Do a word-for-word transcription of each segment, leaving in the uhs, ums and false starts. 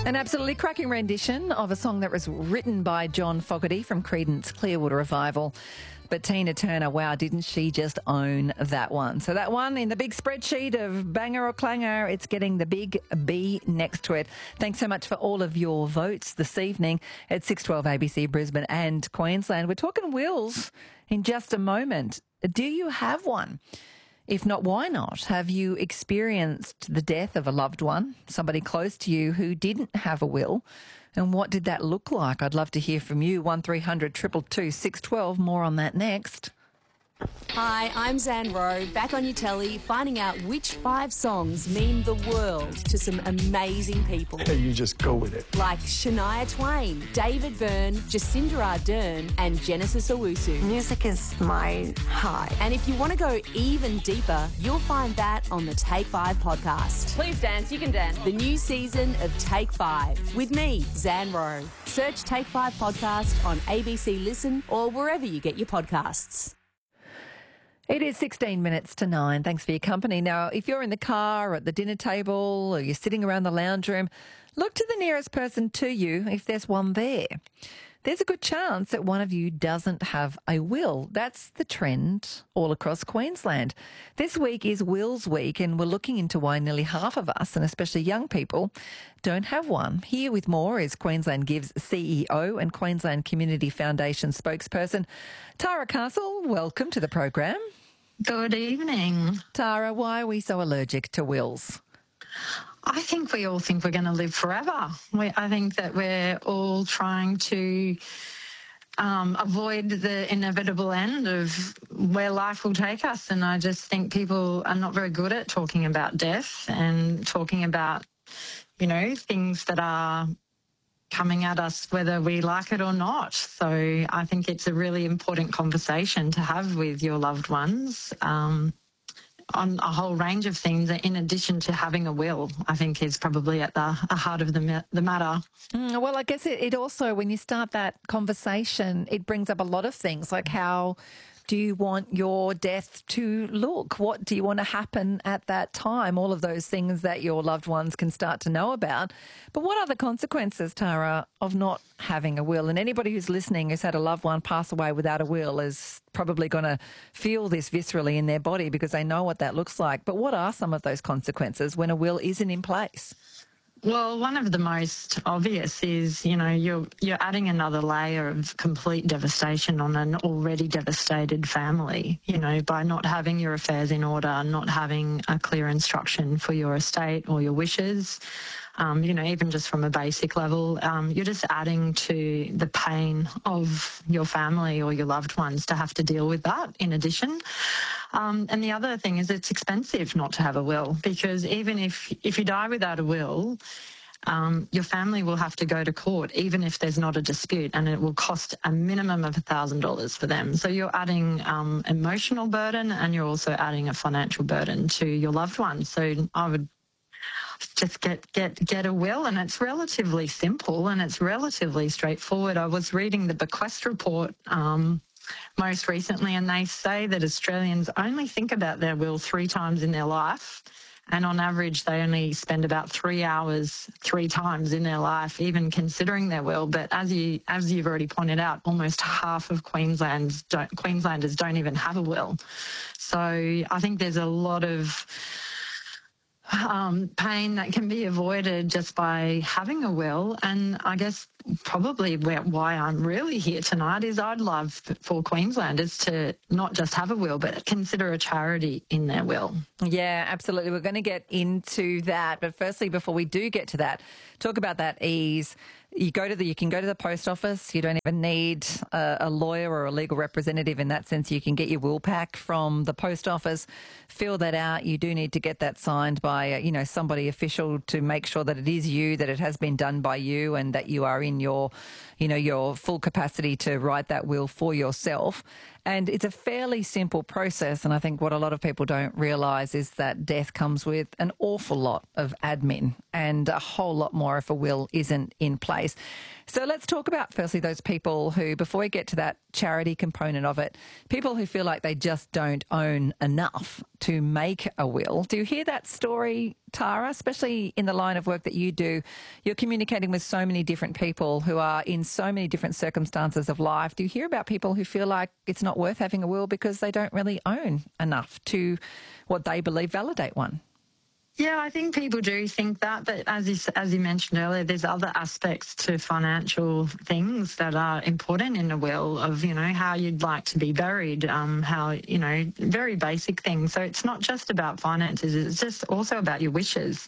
An absolutely cracking rendition of a song that was written by John Fogerty from Creedence Clearwater Revival. But Tina Turner, wow, didn't she just own that one? So that one in the big spreadsheet of banger or clanger, it's getting the big B next to it. Thanks so much for all of your votes this evening at six twelve A B C Brisbane and Queensland. We're talking wills in just a moment. Do you have one? If not, why not? Have you experienced the death of a loved one, somebody close to you who didn't have a will? And what did that look like? I'd love to hear from you. one three hundred two two two six one two. More on that next. Hi, I'm Zan Rowe, back on your telly, finding out which five songs mean the world to some amazing people. You just go with it. Like Shania Twain, David Byrne, Jacinda Ardern and Genesis Owusu. Music is my high. And if you want to go even deeper, you'll find that on the Take Five podcast. Please dance, you can dance. The new season of Take Five with me, Zan Rowe. Search Take Five podcast on A B C Listen or wherever you get your podcasts. It is sixteen minutes to nine. Thanks for your company. Now, if you're in the car or at the dinner table or you're sitting around the lounge room, look to the nearest person to you if there's one there. There's a good chance that one of you doesn't have a will. That's the trend all across Queensland. This week is Wills Week, and we're looking into why nearly half of us, and especially young people, don't have one. Here with more is Queensland Gives C E O and Queensland Community Foundation spokesperson, Tara Castle. Welcome to the program. Good evening. Tara, why are we so allergic to wills? I think we all think we're going to live forever. We, I think that we're all trying to um, avoid the inevitable end of where life will take us. And I just think people are not very good at talking about death and talking about, you know, things that are coming at us whether we like it or not. So I think it's a really important conversation to have with your loved ones. Um, on a whole range of things, in addition to having a will, I think is probably at the heart of the, the matter. Mm, well, I guess it, it also, when you start that conversation, it brings up a lot of things, like how do you want your death to look? What do you want to happen at that time? All of those things that your loved ones can start to know about. But what are the consequences, Tara, of not having a will? And anybody who's listening who's had a loved one pass away without a will is probably going to feel this viscerally in their body because they know what that looks like. But what are some of those consequences when a will isn't in place? Well, one of the most obvious is, you know, you're you're adding another layer of complete devastation on an already devastated family, you know, by not having your affairs in order, not having a clear instruction for your estate or your wishes. Um, you know, even just from a basic level, um, you're just adding to the pain of your family or your loved ones to have to deal with that in addition. Um, and the other thing is it's expensive not to have a will, because even if, if you die without a will, um, your family will have to go to court, even if there's not a dispute, and it will cost a minimum of one thousand dollars for them. So you're adding um, emotional burden, and you're also adding a financial burden to your loved ones. So I would just get get get a will, and it's relatively simple and it's relatively straightforward. I was reading the Bequest report um, most recently, and they say that Australians only think about their will three times in their life, and on average they only spend about three hours three times in their life even considering their will. But as you as you've already pointed out, almost half of Queensland's don't, Queenslanders don't even have a will. So I think there's a lot of Um, pain that can be avoided just by having a will. And I guess probably where, why I'm really here tonight is I'd love for Queenslanders to not just have a will, but consider a charity in their will. Yeah, absolutely. We're going to get into that. But firstly, before we do get to that, talk about that ease. You go to the, you can go to the post office. You don't even need a, a lawyer or a legal representative in that sense. You can get your will pack from the post office, fill that out. You do need to get that signed by, uh, you know, somebody official to make sure that it is you, that it has been done by you, and that you are in your, you know, your full capacity to write that will for yourself. And it's a fairly simple process. And I think what a lot of people don't realise is that death comes with an awful lot of admin and a whole lot more if a will isn't in place. So let's talk about firstly those people who, before we get to that charity component of it, people who feel like they just don't own enough to make a will. Do you hear that story, Tara? Especially in the line of work that you do, you're communicating with so many different people who are in so many different circumstances of life. Do you hear about people who feel like it's not worth having a will because they don't really own enough to what they believe validate one? Yeah, I think people do think that, but as you, as you mentioned earlier, there's other aspects to financial things that are important in a will of, you know, how you'd like to be buried, um, how, you know, very basic things. So it's not just about finances, it's just also about your wishes.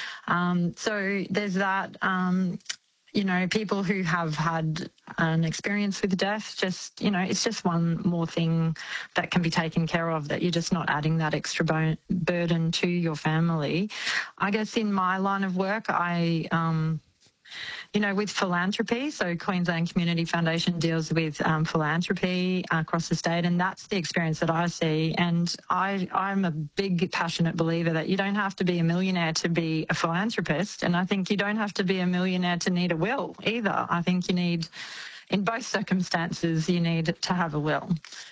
Um, so there's that, um, you know, people who have had an experience with death, just, you know, it's just one more thing that can be taken care of, that you're just not adding that extra bo- burden to your family. I guess in my line of work, I, um, you know, with philanthropy, so Queensland Community Foundation deals with um, philanthropy across the state, and that's the experience that I see. And I, I'm a big, passionate believer that you don't have to be a millionaire to be a philanthropist, and I think you don't have to be a millionaire to need a will either. I think you need, in both circumstances, you need to have a will.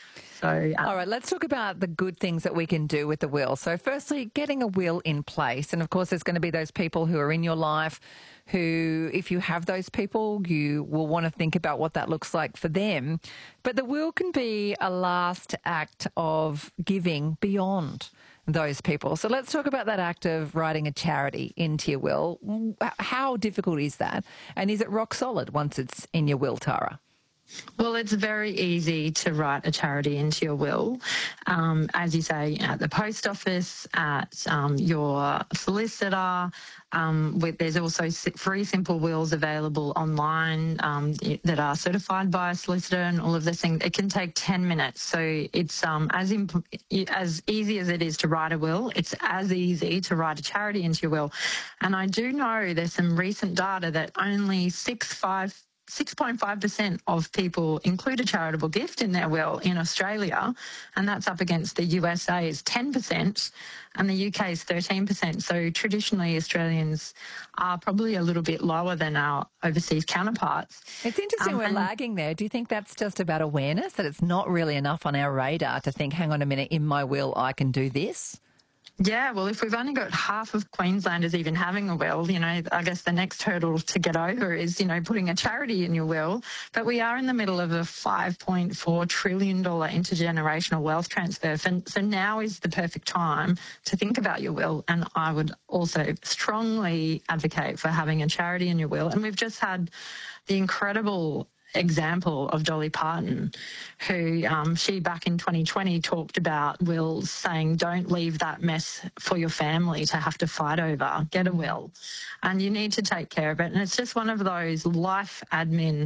So, um, all right, let's talk about the good things that we can do with the will. So firstly, getting a will in place. And of course, there's going to be those people who are in your life who, if you have those people, you will want to think about what that looks like for them. But the will can be a last act of giving beyond those people. So let's talk about that act of writing a charity into your will. How difficult is that? And is it rock solid once it's in your will, Tara? Well, it's very easy to write a charity into your will. Um, as you say, at the post office, at um, your solicitor. Um, with, there's also free simple wills available online um, that are certified by a solicitor and all of this things. It can take ten minutes. So it's um, as imp- as easy as it is to write a will, it's as easy to write a charity into your will. And I do know there's some recent data that only six five six point five percent of people include a charitable gift in their will in Australia, and that's up against the U S A's ten percent and the U K's thirteen percent. So traditionally, Australians are probably a little bit lower than our overseas counterparts. It's interesting um, we're lagging there. Do you think that's just about awareness, that it's not really enough on our radar to think, hang on a minute, in my will I can do this? Yeah, well, if we've only got half of Queenslanders even having a will, you know, I guess the next hurdle to get over is, you know, putting a charity in your will. But we are in the middle of a five point four trillion dollars intergenerational wealth transfer. So now is the perfect time to think about your will. And I would also strongly advocate for having a charity in your will. And we've just had the incredible example of Dolly Parton, who um, she back in twenty twenty talked about wills, saying don't leave that mess for your family to have to fight over. Get a will and you need to take care of it. And it's just one of those life admin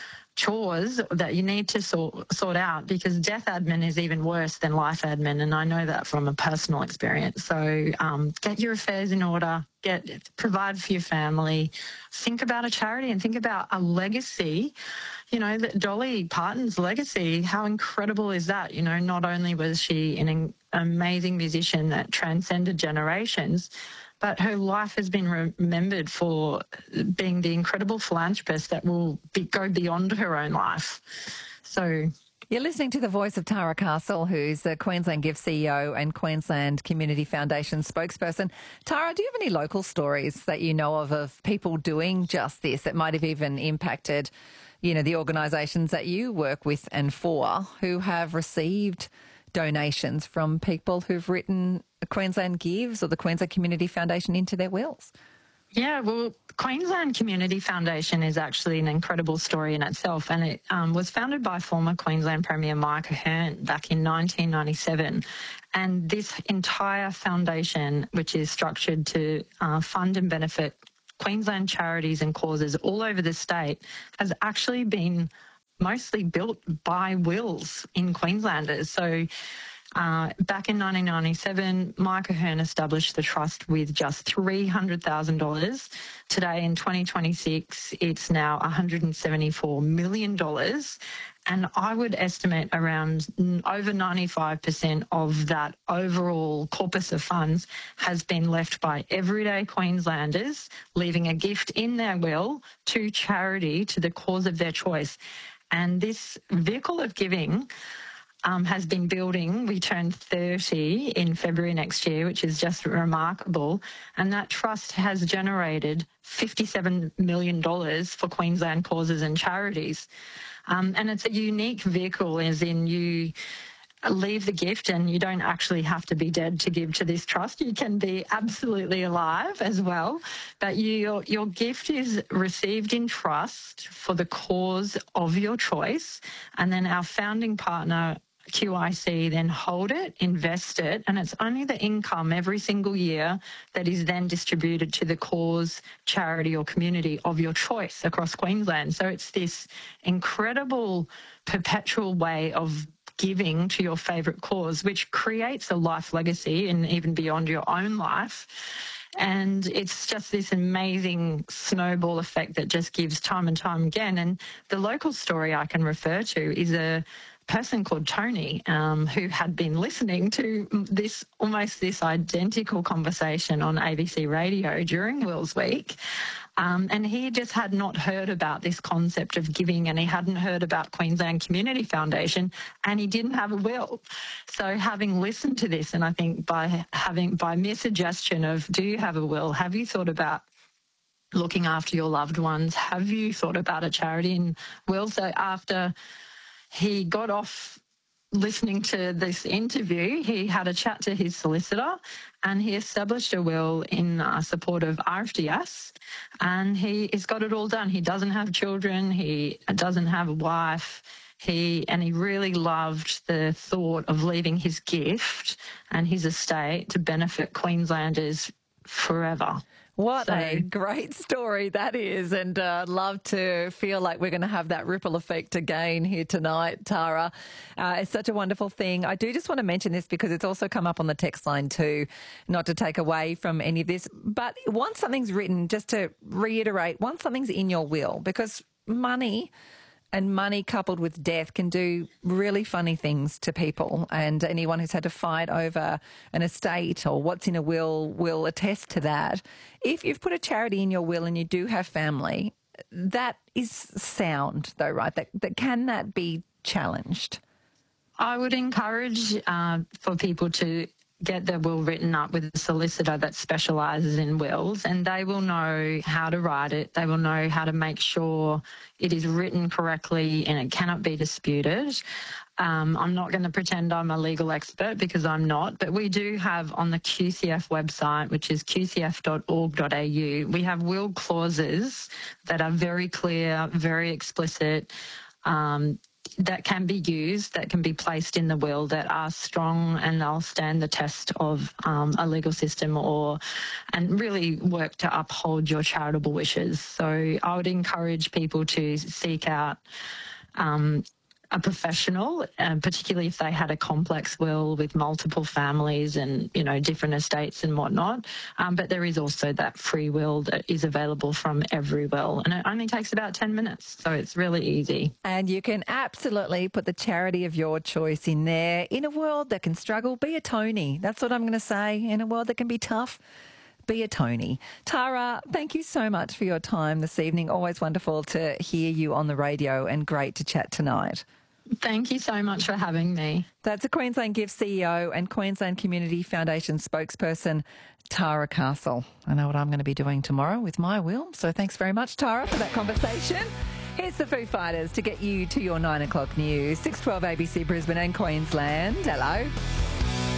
chores that you need to sort, sort out, because death admin is even worse than life admin, and I know that from a personal experience. So um, get your affairs in order, get provide for your family, think about a charity and think about a legacy. You know, that Dolly Parton's legacy, how incredible is that? You know, not only was she an amazing musician that transcended generations, but her life has been remembered for being the incredible philanthropist that will be, go beyond her own life. So you're listening to the voice of Tara Castle, who's the Queensland Gift C E O and Queensland Community Foundation spokesperson. Tara, do you have any local stories that you know of of people doing just this that might have even impacted, you know, the organisations that you work with and for, who have received donations from people who've written Queensland Gives or the Queensland Community Foundation into their wills? Yeah, well, Queensland Community Foundation is actually an incredible story in itself, and it um, was founded by former Queensland Premier Mike Ahern back in nineteen ninety-seven. And this entire foundation, which is structured to uh, fund and benefit Queensland charities and causes all over the state, has actually been mostly built by wills in Queenslanders. So Uh, back in nineteen ninety-seven, Mike Ahern established the trust with just three hundred thousand dollars. Today, in twenty twenty-six, it's now one hundred seventy-four million dollars. And I would estimate around over ninety-five percent of that overall corpus of funds has been left by everyday Queenslanders, leaving a gift in their will to charity, to the cause of their choice. And this vehicle of giving um, has been building. We turn thirty in February next year, which is just remarkable. And that trust has generated fifty-seven million dollars for Queensland causes and charities. Um, and it's a unique vehicle, as in you leave the gift and you don't actually have to be dead to give to this trust. You can be absolutely alive as well. But you, your, your gift is received in trust for the cause of your choice. And then our founding partner, Q I C, then hold it, invest it, and it's only the income every single year that is then distributed to the cause, charity or community of your choice across Queensland. So it's this incredible perpetual way of giving to your favourite cause, which creates a life legacy and even beyond your own life. And it's just this amazing snowball effect that just gives time and time again. And the local story I can refer to is a person called Tony, um, who had been listening to this almost this identical conversation on A B C radio during Wills Week. Um, and he just had not heard about this concept of giving, and he hadn't heard about Queensland Community Foundation, and he didn't have a will. So having listened to this, and I think by having, by mere suggestion of, do you have a will? Have you thought about looking after your loved ones? Have you thought about a charity and will? So after he got off listening to this interview, he had a chat to his solicitor and he established a will in uh, support of R F D S, and he has got it all done. He doesn't have children, he doesn't have a wife, he and he really loved the thought of leaving his gift and his estate to benefit Queenslanders forever. What so, a great story that is, and uh, I'd love to feel like we're going to have that ripple effect again here tonight, Tara. Uh, it's such a wonderful thing. I do just want to mention this because it's also come up on the text line too, not to take away from any of this, but once something's written, just to reiterate, once something's in your will, because money and money coupled with death can do really funny things to people, and anyone who's had to fight over an estate or what's in a will will attest to that. If you've put a charity in your will and you do have family, that is sound though, right? That, that can that be challenged? I would encourage uh, for people to get their will written up with a solicitor that specialises in wills, and they will know how to write it. They will know how to make sure it is written correctly and it cannot be disputed. Um, I'm not going to pretend I'm a legal expert because I'm not, but we do have on the Q C F website, which is q c f dot org dot a u, we have will clauses that are very clear, very explicit, um, that can be used, that can be placed in the will, that are strong and they'll stand the test of um, a legal system or and really work to uphold your charitable wishes. So I would encourage people to seek out um, a professional, uh, particularly if they had a complex will with multiple families and, you know, different estates and whatnot. Um, but there is also that free will that is available from every will, and it only takes about ten minutes, so it's really easy. And you can absolutely put the charity of your choice in there. In a world that can struggle, be a Tony. That's what I'm going to say. In a world that can be tough, be a Tony. Tara, thank you so much for your time this evening. Always wonderful to hear you on the radio and great to chat tonight. Thank you so much for having me. That's a Queensland Gift C E O and Queensland Community Foundation spokesperson, Tara Castle. I know what I'm going to be doing tomorrow with my will, so thanks very much, Tara, for that conversation. Here's the Foo Fighters to get you to your nine o'clock news. six twelve A B C Brisbane and Queensland. Hello.